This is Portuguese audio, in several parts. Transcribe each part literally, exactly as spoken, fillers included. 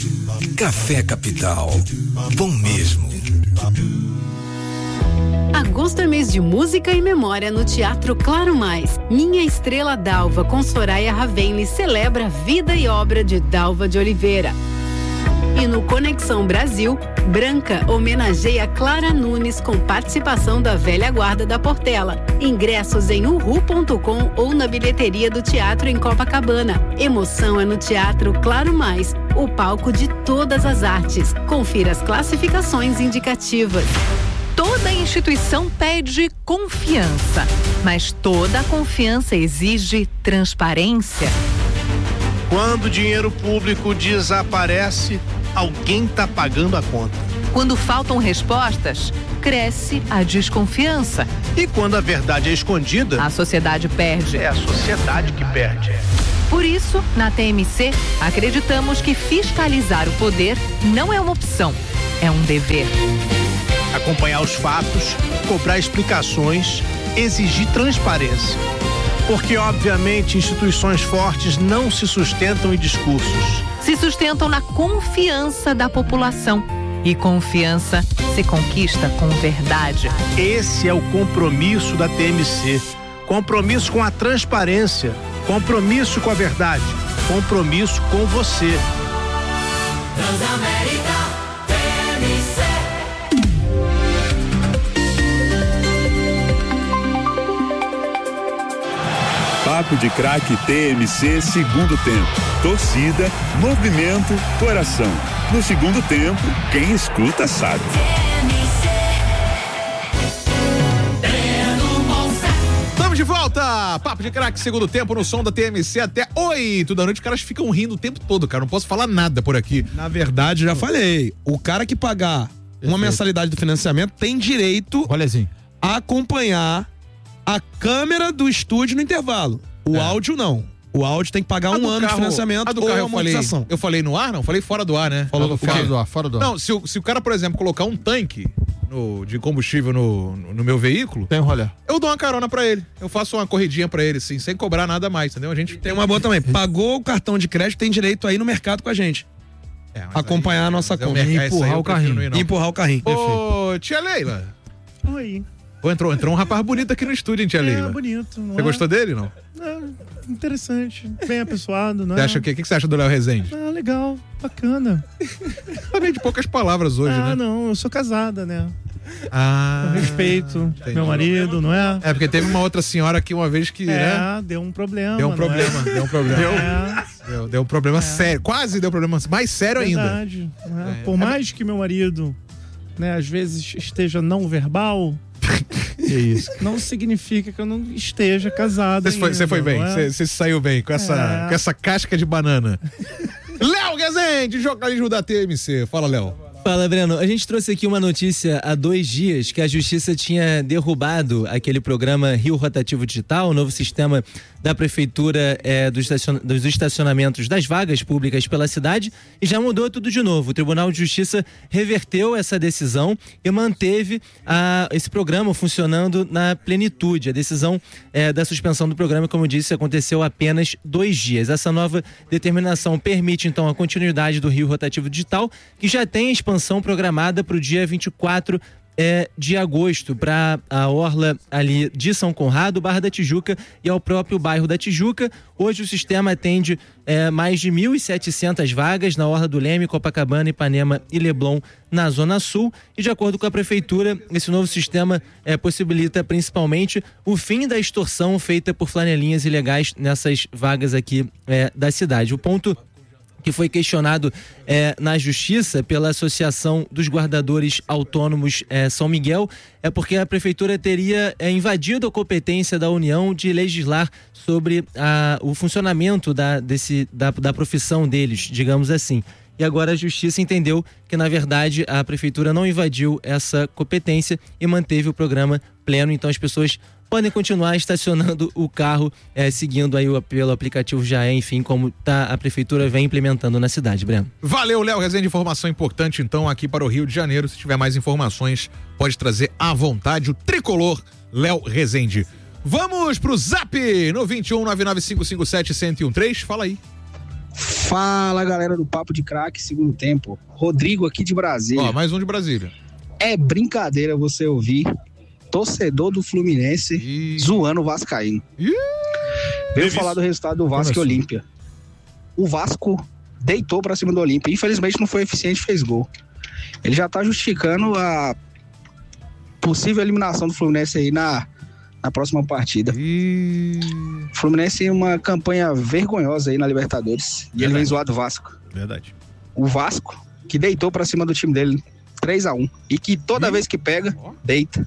Café Capital. Bom mesmo. Agosto é mês de música e memória no Teatro Claro Mais. Minha Estrela Dalva, com Soraya Ravenli, celebra a vida e obra de Dalva de Oliveira. E no Conexão Brasil, Branca homenageia Clara Nunes com participação da velha guarda da Portela. Ingressos em uhu ponto com ou na bilheteria do teatro em Copacabana. Emoção é no Teatro Claro Mais, o palco de todas as artes. Confira as classificações indicativas. Toda instituição pede confiança, mas toda confiança exige transparência. Quando o dinheiro público desaparece, alguém está pagando a conta. Quando faltam respostas, cresce a desconfiança. E quando a verdade é escondida, a sociedade perde. É a sociedade que perde. Por isso, na T M C, acreditamos que fiscalizar o poder não é uma opção, é um dever. Acompanhar os fatos, cobrar explicações, exigir transparência. Porque, obviamente, instituições fortes não se sustentam em discursos. Se sustentam na confiança da população. E confiança se conquista com verdade. Esse é o compromisso da T M C. Compromisso com a transparência. Compromisso com a verdade. Compromisso com você. Transamérica T M C. Papo de Craque T M C, segundo tempo. Torcida, movimento, coração. No segundo tempo, quem escuta sabe. Estamos de volta! Papo de Craque, segundo tempo, no som da T M C até oito da noite. Os caras ficam rindo o tempo todo, cara. Não posso falar nada por aqui. Na verdade, já falei. O cara que pagar uma mensalidade do financiamento tem direito a acompanhar a câmera do estúdio no intervalo. O é. áudio não. O áudio tem que pagar um ano carro, de financiamento do ou carro amortização. Eu falei, eu falei no ar? Não, falei fora do ar, né? Falou no fora do ar, fora do ar. Não, se o, se o cara, por exemplo, colocar um tanque no, de combustível no, no, no meu veículo, tem um rolê. Eu dou uma carona pra ele. Eu faço uma corridinha pra ele, assim, sem cobrar nada mais, entendeu? A gente tem uma boa também. Pagou o cartão de crédito, tem direito aí no mercado com a gente. É, acompanhar aí, a nossa conta. É e empurrar o carrinho. Ir, empurrar o carrinho. Ô, tia Leila. Oi. Pô, entrou, entrou um rapaz bonito aqui no estúdio, hein, tia Leila? É, bonito. Você é? gostou dele, não? É, interessante. Bem apessoado, não é? Você acha o quê? O que você acha do Léo Rezende? Ah, legal. Bacana. Falei de poucas palavras hoje, ah, né? Ah, não. Eu sou casada, né? Ah. Eu respeito entendi. Meu marido, não é? É, porque teve uma outra senhora aqui uma vez que, é, né? deu um problema. Deu um problema, é? deu um problema. Deu, é. deu, deu um problema é. sério. Quase deu um problema mais sério Verdade, ainda. Verdade. É. Por mais que meu marido, né, às vezes esteja não verbal... Que isso? Não significa que eu não esteja casado. Você foi, foi bem, você é? saiu bem com essa, é. com essa casca de banana. Léo Rezende, jornalismo da T M C. Fala, Léo. Fala, Breno. A gente trouxe aqui uma notícia há dois dias que a Justiça tinha derrubado aquele programa Rio Rotativo Digital, o novo sistema da Prefeitura é, do estacion... dos estacionamentos das vagas públicas pela cidade, e já mudou tudo de novo. O Tribunal de Justiça reverteu essa decisão e manteve a... esse programa funcionando na plenitude. A decisão é, da suspensão do programa, como eu disse, aconteceu há apenas dois dias. Essa nova determinação permite, então, a continuidade do Rio Rotativo Digital, que já tem expansão programada para o dia vinte e quatro É, de agosto para a orla ali de São Conrado, Barra da Tijuca e ao próprio bairro da Tijuca. Hoje o sistema atende é, mais de mil e setecentas vagas na orla do Leme, Copacabana, Ipanema e Leblon na Zona Sul, e de acordo com a Prefeitura, esse novo sistema é, possibilita principalmente o fim da extorsão feita por flanelinhas ilegais nessas vagas aqui é, da cidade. O ponto que foi questionado é, na Justiça pela Associação dos Guardadores Autônomos é, São Miguel é porque a Prefeitura teria é, invadido a competência da União de legislar sobre a, o funcionamento da, desse, da, da profissão deles, digamos assim. E agora a Justiça entendeu que, na verdade, a Prefeitura não invadiu essa competência e manteve o programa pleno. Então as pessoas podem continuar estacionando o carro, é, seguindo aí o, pelo aplicativo Já É, enfim, como tá, a Prefeitura vem implementando na cidade, Breno. Valeu, Léo Rezende, informação importante então aqui para o Rio de Janeiro. Se tiver mais informações, pode trazer à vontade o tricolor Léo Rezende. Vamos pro Zap no vinte e um, nove nove cinco cinco sete, um zero um três, fala aí. Fala, galera do Papo de Craque, segundo tempo. Rodrigo aqui de Brasília. Ó, mais um de Brasília. É brincadeira você ouvir torcedor do Fluminense e... zoando o Vascaíno. E... Veio falar do resultado do Vasco e Olímpia. O Vasco deitou pra cima do Olímpia. Infelizmente não foi eficiente, fez gol. Ele já tá justificando a possível eliminação do Fluminense aí na, na próxima partida. E... O Fluminense tem uma campanha vergonhosa aí na Libertadores. Verdade. E ele vem zoar do Vasco. Verdade. O Vasco, que deitou pra cima do time dele três a um. E que toda e... vez que pega, oh. deita.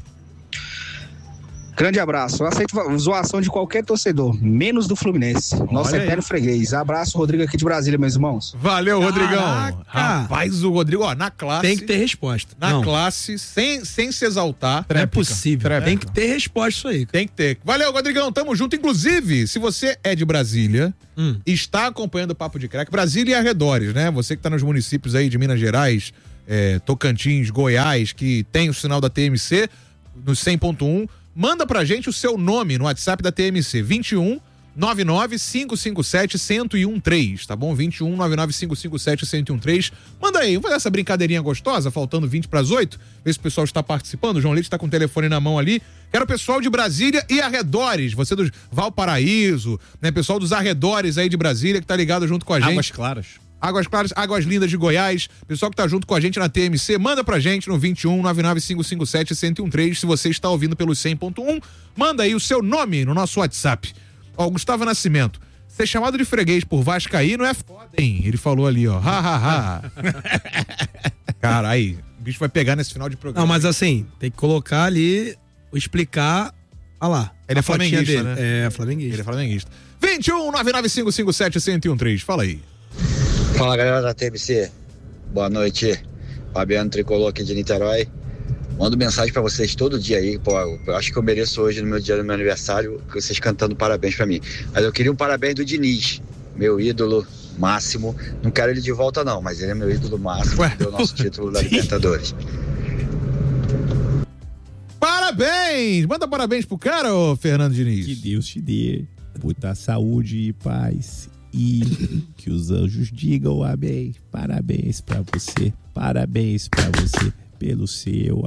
Grande abraço. Eu aceito zoação de qualquer torcedor, menos do Fluminense. Olha Nosso aí. eterno freguês. Abraço, Rodrigo aqui de Brasília, meus irmãos. Valeu, Rodrigão. Caraca. Rapaz, o Rodrigo, ó, na classe... Tem que ter resposta. Na Não. classe, sem, sem se exaltar. Não é possível. Tréplica. Tem que ter resposta isso aí. Tem que ter. Valeu, Rodrigão. Tamo junto. Inclusive, se você é de Brasília, hum. está acompanhando o Papo de Craque, Brasília e arredores, né? Você que tá nos municípios aí de Minas Gerais, é, Tocantins, Goiás, que tem o sinal da T M C, no cem ponto um, manda pra gente o seu nome no WhatsApp da T M C, vinte e um, nove nove, cinco cinco sete, um zero um três, tá bom? vinte e um, nove nove, cinco cinco sete, um zero um três. Manda aí, vamos fazer essa brincadeirinha gostosa, faltando vinte para as oito, ver se o pessoal está participando. O João Leite está com o telefone na mão ali. Quero o pessoal de Brasília e arredores, você do Valparaíso, né? Pessoal dos arredores aí de Brasília que tá ligado junto com a gente. Águas Claras. Águas Claras, Águas Lindas de Goiás, pessoal que tá junto com a gente na T M C, manda pra gente no vinte e um, nove nove cinco cinco sete, um zero um três, se você está ouvindo pelo cem ponto um, manda aí o seu nome no nosso WhatsApp. Ó, Gustavo Nascimento, ser chamado de freguês por Vascaíno é foda, hein? Ele falou ali, ó, ha, ha, ha. Cara, aí, o bicho vai pegar nesse final de programa. Não, mas assim, tem que colocar ali, explicar, olha lá. Ele é flamenguista, dele. né? É, flamenguista. Ele é flamenguista. vinte e um, nove nove cinco cinco sete, um zero um três, fala aí. Fala, galera da T M C, boa noite, Fabiano Tricolor aqui de Niterói. Mando mensagem pra vocês todo dia aí, pô, eu acho que eu mereço hoje no meu dia do meu aniversário, vocês cantando parabéns pra mim. Mas eu queria um parabéns do Diniz, meu ídolo máximo, não quero ele de volta não, mas ele é meu ídolo máximo, que deu o nosso título da Libertadores. Parabéns! Manda parabéns pro cara, ô Fernando Diniz. Que Deus te dê muita saúde e paz. E que os anjos digam amém. Parabéns pra você, parabéns pra você pelo seu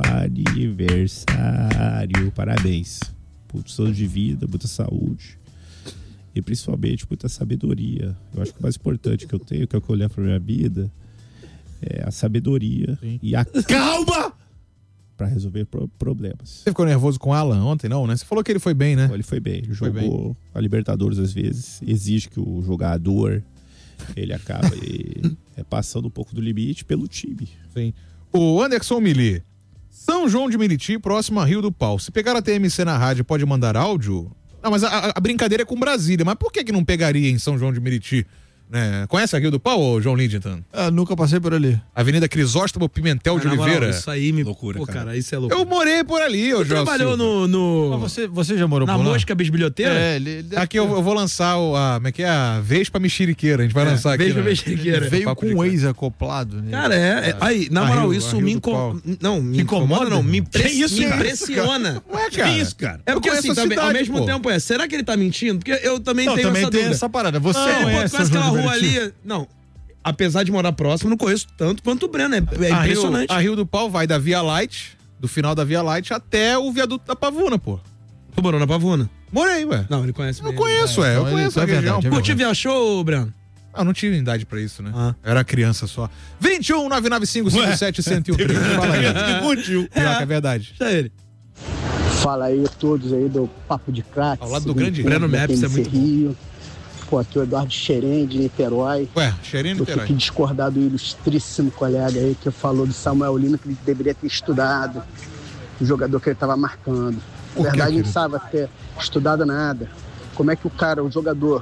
aniversário. Parabéns. Muitos anos de vida, muita saúde e principalmente muita sabedoria. Eu acho que o mais importante que eu tenho, que é o que eu levo pra minha vida, é a sabedoria Sim. e a calma pra resolver pro- problemas. Você ficou nervoso com o Alan ontem, não, né? Você falou que ele foi bem, né? Ele foi bem. Ele foi jogou bem. A Libertadores às vezes. Exige que o jogador, ele acaba e, é, passando um pouco do limite pelo time. Sim. O Anderson Mili. São João de Meriti, próximo a Rio do Pau. Se pegar a T M C na rádio, pode mandar áudio? Não, mas a, a brincadeira é com Brasília. Mas por que que não pegaria em São João de Meriti? Né? Conhece a Rio do Pau, ô João Lindenton? Ah, nunca passei por ali. Avenida Crisóstomo Pimentel ah, de Oliveira. Moral, isso aí me... Loucura, Pô, cara. cara, isso é loucura. Eu morei por ali, ô João. trabalhou no... no... Mas você, você já morou na por lá? Na Mosca Bisbilhoteira? É, ele, ele aqui eu, eu vou lançar o, a, como é que é? A Vespa Mexeriqueira. A gente vai é, lançar aqui. Vespa né? Mexeriqueira. Veio com um ex acoplado. Né? Cara, é, é. Aí, na moral, isso me incomoda. Não, me incomoda, não. Me, impre... isso, me impressiona. Ué, cara. Que isso, cara? É porque assim, também, ao mesmo pô. tempo é, será que ele tá mentindo? Porque eu também não, tenho também essa tem dúvida. essa parada. Você não, conhece quase aquela rua ali... Não. Apesar de morar próximo, não conheço tanto quanto o Breno. É, é a impressionante. Rio, a Rio do Pau vai da Via Light, do final da Via Light, até o viaduto da Pavuna, pô. Tu morou na Pavuna? Morei, ué. Não, ele conhece bem. Eu conheço, é. Eu então conheço é a região. verdade, é Curtiu via show, Breno? Ah, não tive idade pra isso, né? Ah. Eu era criança só. vinte e um, nove nove cinco cinco sete, um zero um três. Fala aí. Que curtiu. Pior que é verdade. Deixa ele. Fala aí todos aí do Papo de Craque. Ao lado do grande Breno Maps é muito Rio. Pô, aqui o Eduardo Xerém, de Niterói. Ué, Xerém de Niterói. Eu tenho que discordar do ilustríssimo colega aí que falou do Samuel Lino, que ele deveria ter estudado o jogador que ele estava marcando. Na verdade, ele não precisava ter estudado nada. Como é que o cara, o jogador,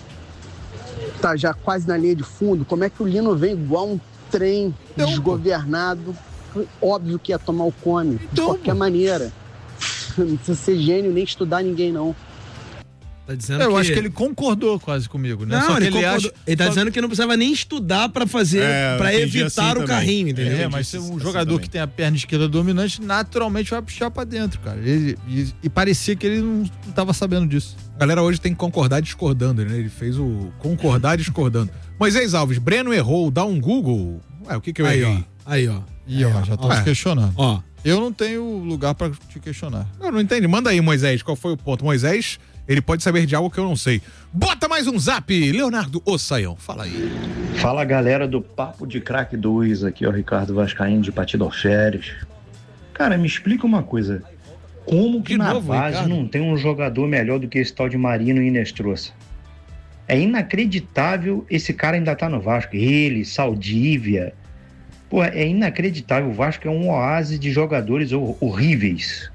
tá já quase na linha de fundo, como é que o Lino vem igual um trem então, desgovernado? Óbvio que ia tomar o come, então, de qualquer pô. maneira. Não precisa ser gênio nem estudar ninguém, não. Tá dizendo Eu que... acho que ele concordou quase comigo, né? Não, Só que ele, ele concordou. acha... Ele tá só- dizendo que não precisava nem estudar pra fazer, É, pra eu entendi evitar assim o também. carrinho, entendeu? É, mas um jogador que tem a perna esquerda dominante naturalmente vai puxar pra dentro, cara. Ele, e, e parecia que ele não, não tava sabendo disso. A galera hoje tem que concordar discordando, né? Ele fez o concordar discordando. Moisés Alves, Breno errou, dá um Google. Ué, o que que eu Aí, errei? ó. Aí, ó. E ó, já tô Ué. se questionando. Ó. Eu não tenho lugar pra te questionar. Eu não entendi. Manda aí, Moisés, qual foi o ponto? Moisés, ele pode saber de algo que eu não sei. Bota mais um zap, Leonardo Ossaião. Fala aí. Fala galera do Papo de Crack dois, aqui é o Ricardo Vascaíno de Patidoférias. Cara, me explica uma coisa. Como que De na novo, base Ricardo? não tem um jogador melhor do que esse tal de Marino e Inestrosa? É inacreditável esse cara ainda tá no Vasco. Ele, Saldívia. Pô, é inacreditável. O Vasco é um oásis de jogadores hor- horríveis.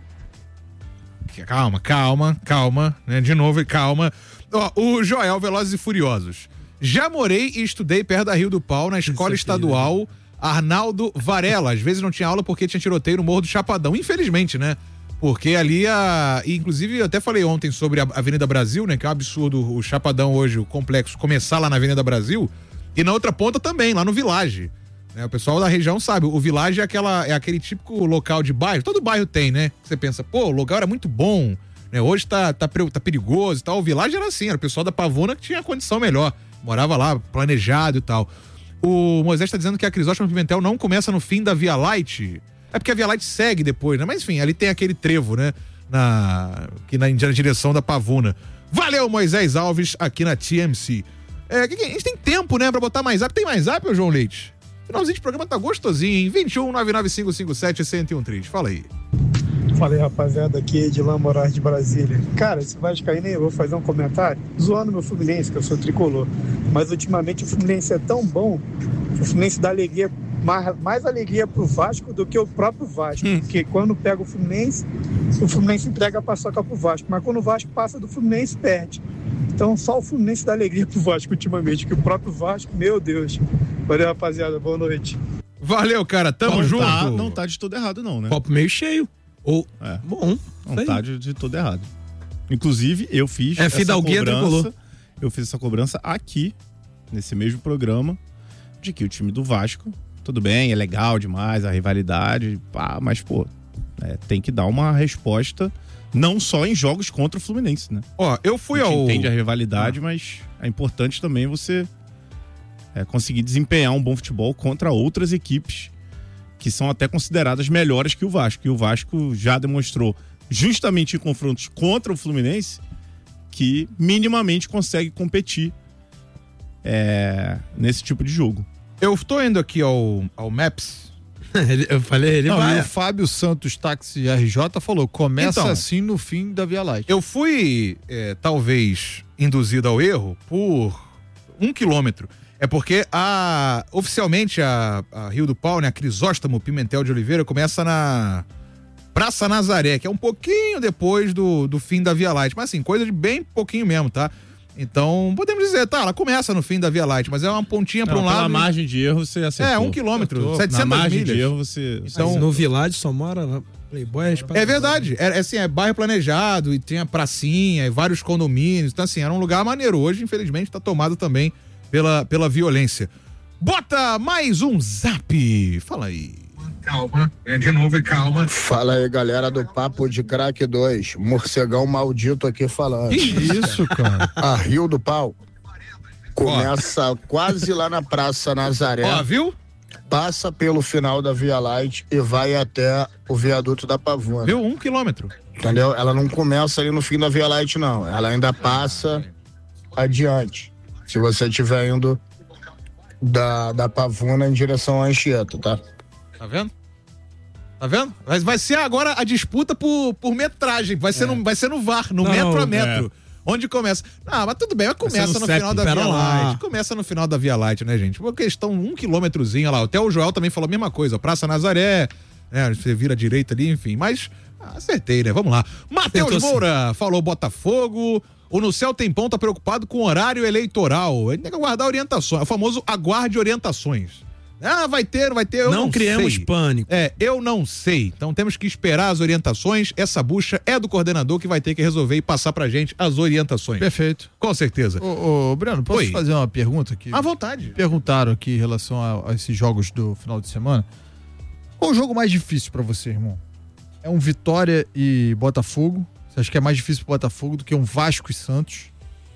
Calma, calma, calma, né? De novo, calma. Ó, o Joel Velozes e Furiosos. Já morei e estudei perto da Rio do Pau, na escola estadual Arnaldo Varela. Às vezes não tinha aula porque tinha tiroteio no Morro do Chapadão. Infelizmente, né? Porque ali a... e, inclusive, eu até falei ontem sobre a Avenida Brasil, né? Que é um absurdo o Chapadão hoje, o complexo, começar lá na Avenida Brasil. E na outra ponta também, lá no Village. Né? O pessoal da região sabe, o Village é, aquela, é aquele típico local de bairro. Todo bairro tem, né? Você pensa, pô, o lugar era muito bom, né? Hoje tá, tá, pre- tá perigoso e tal. O Village era assim, era o pessoal da Pavuna que tinha condição melhor. Morava lá, planejado e tal. O Moisés tá dizendo que a Crisóstomo Pimentel não começa no fim da Via Light. É porque a Via Light segue depois, né? Mas enfim, ali tem aquele trevo, né? Na, que na, na direção da Pavuna. Valeu, Moisés Alves, aqui na T M C. É, que que, a gente tem tempo, né, pra botar mais zap. Tem mais zap, ô João Leite? Finalzinho de programa tá gostosinho, hein? vinte e um, nove nove cinco cinco sete, um zero um três. Fala aí. Fala aí, rapaziada, aqui é Edilan Moraes de Brasília. Cara, esse Vascaíno aí, eu vou fazer um comentário zoando meu Fluminense, que eu sou tricolor. Mas ultimamente o Fluminense é tão bom, o Fluminense dá alegria, mais, mais alegria pro Vasco do que o próprio Vasco. Porque quando pega o Fluminense, o Fluminense entrega a paçoca pro Vasco. Mas quando o Vasco passa do Fluminense, perde. Então só o Fluminense dá alegria pro Vasco ultimamente, que o próprio Vasco, meu Deus. Valeu, rapaziada, boa noite. Valeu, cara, tamo não junto. Tá, não tá de todo errado, não, né? Copo meio cheio. Ou, é. bom. Não tá de, de todo errado. Inclusive, eu fiz É essa fidalguia cobrança. tricolor. Eu fiz essa cobrança aqui, nesse mesmo programa, de que o time do Vasco, tudo bem, é legal demais, a rivalidade, pá, mas, pô, é, tem que dar uma resposta, não só em jogos contra o Fluminense, né? Ó, eu fui a gente ao... entende a rivalidade, mas é importante também você é, conseguir desempenhar um bom futebol contra outras equipes que são até consideradas melhores que o Vasco. E o Vasco já demonstrou, justamente em confrontos contra o Fluminense, que minimamente consegue competir é, nesse tipo de jogo. Eu tô indo aqui ao, ao Maps. Eu falei, ele Não, vai. e o Fábio Santos Táxi R J falou, começa Então, assim no fim da Via Light. Eu fui, é, talvez, induzido ao erro por um quilômetro. É porque a, oficialmente a, a Rio do Pau, né, a Crisóstomo Pimentel de Oliveira, começa na Praça Nazaré, que é um pouquinho depois do, do fim da Via Light. Mas assim, coisa de bem pouquinho mesmo, tá? Então, podemos dizer, tá, ela começa no fim da Via Light, mas é uma pontinha para um lado. Pela e- margem de erro você acertou. É, um quilômetro, Acertou. setecentas Na margem milhas. de erro você... Então, no Village só mora Playboy. É verdade, é, é assim, é bairro planejado e tinha pracinha e vários condomínios, então assim, era um lugar maneiro. Hoje, infelizmente, tá tomado também pela, pela violência. Bota mais um zap, fala aí. Calma, é de novo e calma. Fala aí, galera do Papo de Crack dois. Morcegão maldito aqui falando. Que isso, cara? A Rio do Pau começa quase lá na Praça Nazaré. Ó, viu? Passa pelo final da Via Light e vai até o viaduto da Pavuna. Viu? Um quilômetro. Entendeu? Ela não começa ali no fim da Via Light, não. Ela ainda passa adiante. Se você estiver indo da, da Pavuna em direção à Anchieta, tá? Tá vendo? Tá vendo? Vai, vai ser agora a disputa por, por metragem. Vai ser, É. no, vai ser no V A R, no Não, metro a é. metro. Onde começa. Ah, mas tudo bem, mas Vai ser começa no no C E P, final da pera Via lá. Light. Começa no final da Via Light, né, gente? Uma questão, um quilômetrozinho olha lá. Até o Joel também falou a mesma coisa. Praça Nazaré, né? Você vira à direita ali, enfim. Mas ah, acertei, né? Vamos lá. Matheus Acertou, Moura falou Botafogo. O No Céu Tempão tá preocupado com o horário eleitoral. Ele tem que aguardar orientações. É o famoso aguarde orientações. Ah, vai ter, não vai ter, eu Não não criemos sei. pânico. É, eu não sei. Então temos que esperar as orientações. Essa bucha é do coordenador que vai ter que resolver e passar pra gente as orientações. Perfeito. Com certeza. Ô, ô Breno, posso Oi. te fazer uma pergunta aqui? À vontade. Perguntaram aqui em relação a, a esses jogos do final de semana. Qual o jogo mais difícil pra você, irmão? É um Vitória e Botafogo? Você acha que é mais difícil pro Botafogo do que um Vasco e Santos?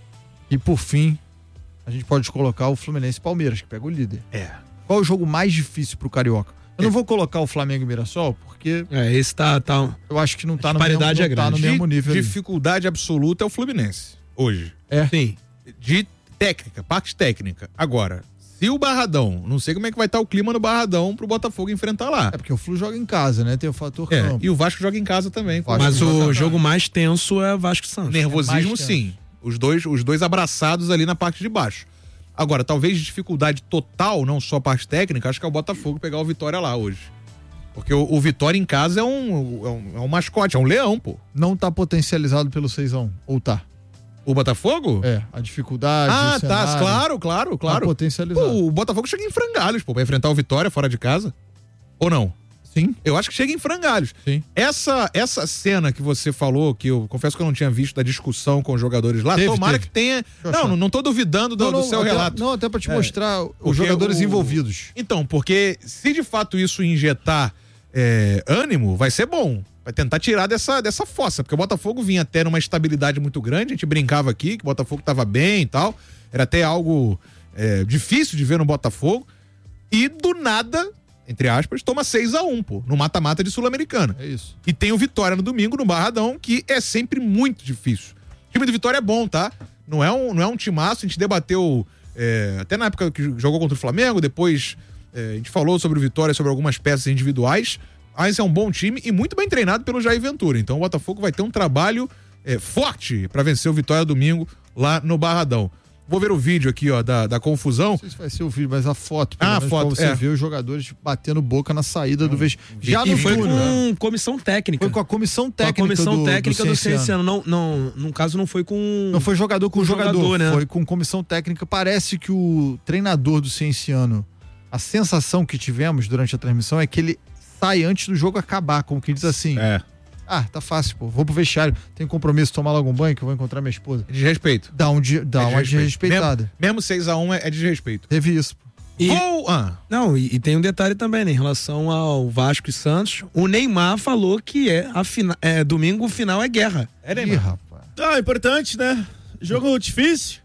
E por fim, a gente pode colocar o Fluminense e Palmeiras, que pega o líder. É. Qual o jogo mais difícil pro Carioca? Eu É. não vou colocar o Flamengo e Mirassol, porque É, esse tá. tá... eu acho que não tá, A no disparidade mesmo, é não tá no grande. mesmo nível. ali. Dificuldade absoluta é o Fluminense, hoje. É. Sim. De técnica, parte técnica. Agora, se o Barradão, não sei como é que vai estar o clima no Barradão pro Botafogo enfrentar lá. É porque o Flu joga em casa, né? Tem o fator É, campo. e o Vasco joga em casa também. Vasco Mas joga o em jogo casa. mais tenso é Vasco e Santos. Nervosismo, mais sim. Os dois, os dois abraçados ali na parte de baixo. Agora, talvez dificuldade total, não só a parte técnica, acho que é o Botafogo pegar o Vitória lá hoje. Porque o, o Vitória em casa é um, é um, é um mascote, é um leão, pô. Não tá potencializado pelo seis a um, ou tá? O Botafogo? É, a dificuldade. Ah, o tá, cenário, claro, claro, Tá claro. potencializado. Pô, o Botafogo chega em frangalhos, pô, pra enfrentar o Vitória fora de casa. Ou não? Sim. Eu acho que chega em frangalhos. Sim. Essa, essa cena que você falou, que eu confesso que eu não tinha visto da discussão com os jogadores lá, Teve, tomara teve. que tenha. eu Não, achar. não, não tô duvidando do, Não, não, do seu até- relato. Não, até pra te É. mostrar os Porque jogadores o- envolvidos. Então, porque se de fato isso injetar é, ânimo, vai ser bom. Vai tentar tirar dessa, dessa fossa, porque o Botafogo vinha até numa estabilidade muito grande, a gente brincava aqui que o Botafogo tava bem e tal, era até algo é, difícil de ver no Botafogo, e do nada, entre aspas, toma seis a um, pô, no mata-mata de Sul-Americana. É isso. E tem o Vitória no domingo, no Barradão, que é sempre muito difícil. O time do Vitória é bom, tá? Não é um, não é um timaço, a gente debateu é, até na época que jogou contra o Flamengo, depois é, a gente falou sobre o Vitória, sobre algumas peças individuais, mas é um bom time e muito bem treinado pelo Jair Ventura. Então o Botafogo vai ter um trabalho é, forte para vencer o Vitória domingo lá no Barradão. Vou ver o vídeo aqui, ó, da, da confusão. Não sei se vai ser o vídeo, mas a foto. Ah, a menos, foto, pra você é. ver os jogadores batendo boca na saída do vestiário. Já e no foi túnel, com né? comissão técnica. Foi com a comissão Com a técnica comissão do, técnica do, do Cienciano. Não, não, no caso, não foi com. Não foi jogador com com jogador, jogador, né? foi com comissão técnica. Parece que o treinador do Cienciano, a sensação que tivemos durante a transmissão é que ele sai antes do jogo acabar, como que diz assim. É. Ah, tá fácil, pô. Vou pro vestiário, tenho compromisso, tomar logo um banho que eu vou encontrar minha esposa. É desrespeito. Dá, um di... Dá É uma desrespeito. desrespeitada. Mesmo, mesmo seis a um é, é desrespeito. Teve isso, pô. E, Vou... ah. Não, e, e tem um detalhe também, né, em relação ao Vasco e Santos. O Neymar falou que é, a fina, é domingo o final é guerra. É, Ih, Neymar. rapaz. Ah, importante, né? Jogo difícil.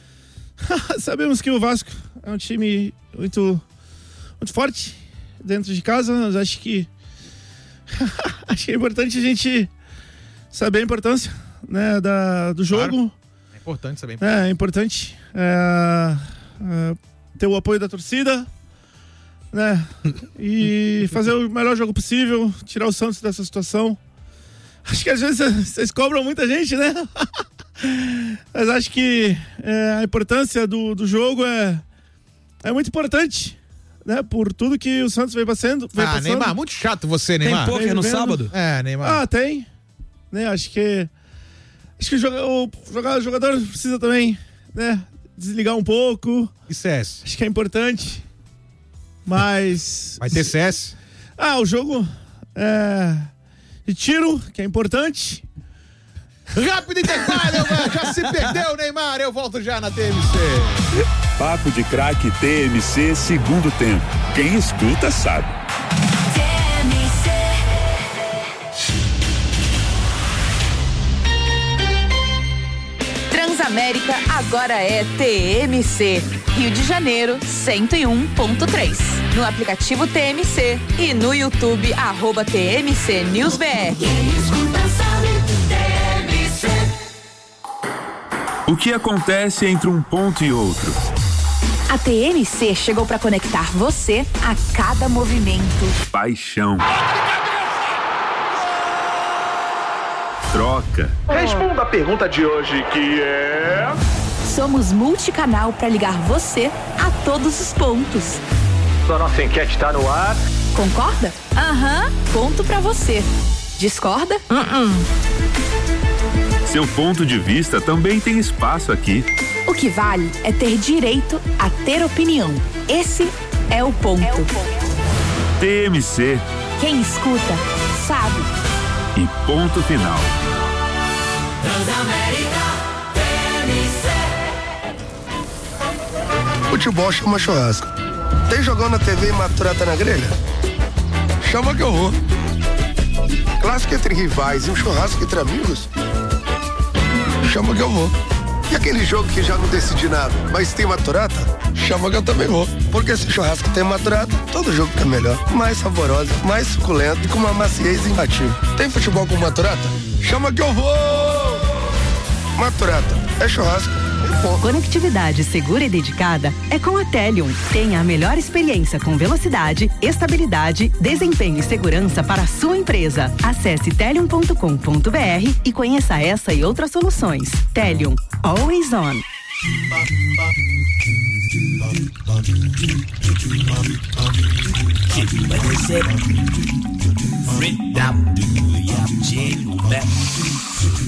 Sabemos que o Vasco é um time muito, muito forte dentro de casa, mas acho que acho que é importante a gente saber a importância, né, da, do jogo. Claro. É importante saber. É, é importante é, é, ter o apoio da torcida, né? E fazer o melhor jogo possível, tirar o Santos dessa situação. Acho que às vezes vocês cobram muita gente, né? Mas acho que é, a importância do, do jogo é, é muito importante, né? Por tudo que o Santos vem passando. Vem Ah, passando. Neymar, muito chato você, Neymar. Tem poker no Vem vendo. sábado? É, Neymar. Ah, tem. Né? Acho que acho que o joga- o joga- o jogador precisa também, né? Desligar um pouco. E C S? Acho que é importante. Mas Vai ter C S? ah, o jogo é de tiro, que é importante. Rápido intervalo, mano. Já se perdeu, Neymar. Eu volto já na T M C. Papo de Craque T M C segundo tempo. Quem escuta sabe. Transamérica agora é T M C. Rio de Janeiro, cento e um ponto três. No aplicativo T M C e no YouTube, arroba T M C News B R. O que acontece entre um ponto e outro? A T M C chegou para conectar você a cada movimento. Paixão. Troca. Responda a pergunta de hoje, que é... Somos multicanal para ligar você a todos os pontos. A nossa enquete está no ar. Concorda? Aham, ponto para você. Discorda? Uh-uh. Seu ponto de vista também tem espaço aqui. O que vale é ter direito a ter opinião. Esse é o ponto. É o ponto. T M C. Quem escuta, sabe. E ponto final. Transamérica, T M C. Futebol chama churrasco. Tem jogão na T V e maturata na grelha? Chama que eu vou. Clássico entre rivais e um churrasco entre amigos? Chama que eu vou. E aquele jogo que já não decidi nada, mas tem maturata? Chama que eu também vou. Porque se churrasco tem maturata, todo jogo fica melhor. Mais saborosa, mais suculento e com uma maciez imbatível. Tem futebol com maturata? Chama que eu vou! Maturata, é churrasco. Conectividade segura e dedicada é com a Telium. Tenha a melhor experiência com velocidade, estabilidade, desempenho e segurança para a sua empresa. Acesse telium ponto com ponto b r e conheça essa e outras soluções. Telium, always on.